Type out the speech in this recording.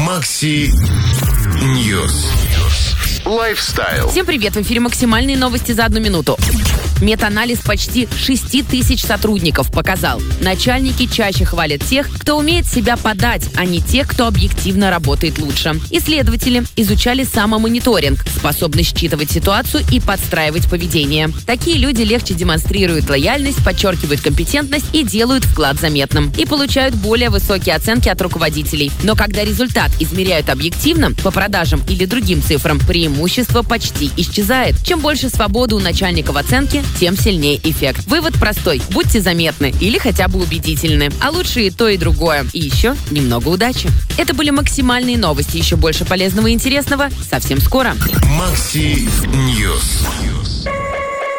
Макси Ньюс. Лайфстайл. Всем привет! В эфире максимальные новости за 1 минуту. Метаанализ почти 6000 сотрудников показал: начальники чаще хвалят тех, кто умеет себя подать, а не тех, кто объективно работает лучше. Исследователи изучали самомониторинг, способность считывать ситуацию и подстраивать поведение. Такие люди легче демонстрируют лояльность, подчеркивают компетентность и делают вклад заметным. И получают более высокие оценки от руководителей. Но когда результат измеряют объективно, по продажам или другим цифрам, преимущество почти исчезает. Чем больше свободы у начальника в оценке, тем сильнее эффект. Вывод простой: будьте заметны или хотя бы убедительны. А лучше и то, и другое. И еще немного удачи. Это были максимальные новости. Еще больше полезного и интересного совсем скоро. Макси Ньюс.